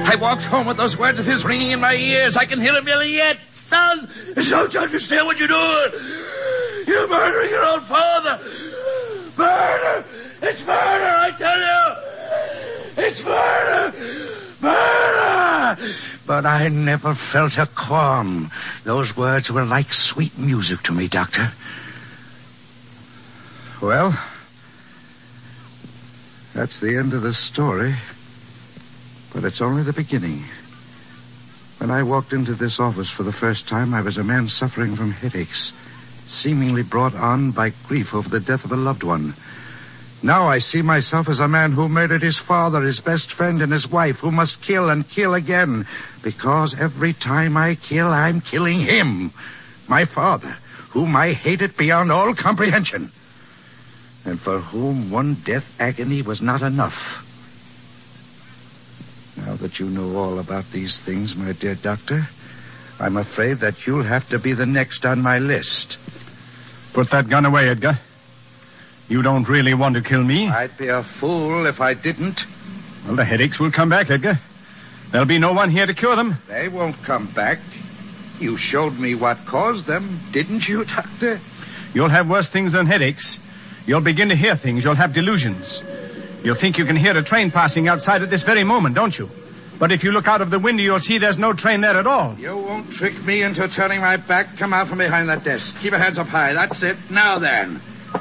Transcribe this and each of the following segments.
I walked home with those words of his ringing in my ears. I can hear him yelling yet. Son, don't you understand what you're doing? You're murdering your own father. Murder! It's murder, I tell you! It's murder! Murder! But I never felt a qualm. Those words were like sweet music to me, Doctor. Well, that's the end of the story. But it's only the beginning. When I walked into this office for the first time, I was a man suffering from headaches, seemingly brought on by grief over the death of a loved one. Now I see myself as a man who murdered his father, his best friend, and his wife, who must kill and kill again, because every time I kill, I'm killing him, my father, whom I hated beyond all comprehension, and for whom one death agony was not enough. Now that you know all about these things, my dear doctor, I'm afraid that you'll have to be the next on my list. Put that gun away, Edgar. You don't really want to kill me. I'd be a fool if I didn't. Well, the headaches will come back, Edgar. There'll be no one here to cure them. They won't come back. You showed me what caused them, didn't you, Doctor? You'll have worse things than headaches. You'll begin to hear things. You'll have delusions. You'll think you can hear a train passing outside at this very moment, don't you? But if you look out of the window, you'll see there's no train there at all. You won't trick me into turning my back. Come out from behind that desk. Keep your hands up high. That's it. Now then.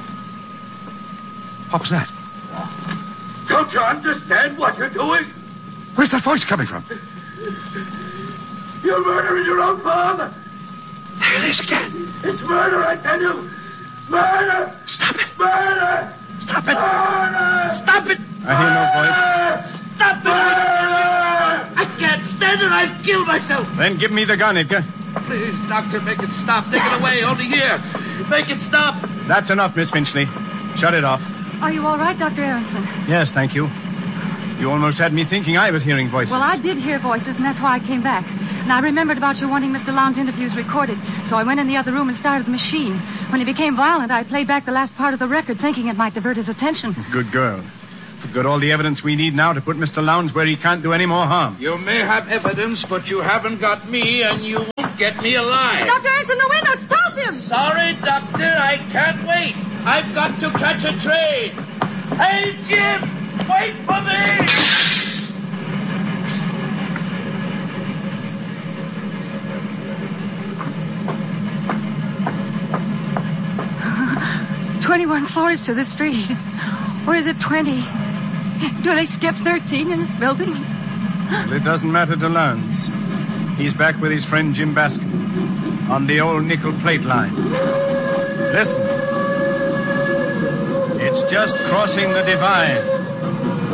What was that? Don't you understand what you're doing? Where's that voice coming from? You're murdering your own father. There it is again. It's murder, I tell you. Murder! Stop it. Murder! Stop it. Murder! Stop it. I hear no voice. Stop it. Murder! I can't stand it. I've killed myself. Then give me the gun, Edgar. Please, Doctor, make it stop. Take it away. Only here. Make it stop. That's enough, Miss Finchley. Shut it off. Are you all right, Dr. Aronson? Yes, thank you. You almost had me thinking I was hearing voices. Well, I did hear voices, and that's why I came back. And I remembered about you wanting Mr. Lowndes' interviews recorded, so I went in the other room and started the machine. When he became violent, I played back the last part of the record, thinking it might divert his attention. Good girl. We've got all the evidence we need now to put Mr. Lowndes where he can't do any more harm. You may have evidence, but you haven't got me, and you won't get me alive. Dr. Aronson, the window! Stop him! Sorry, Doctor, I can't wait. I've got to catch a train. Hey, Jim, wait for me! 21 floors to the street. Or is it 20? Do they skip 13 in this building? Well, it doesn't matter to Lowndes. He's back with his friend Jim Baskin on the old nickel plate line. Listen. It's just crossing the divide.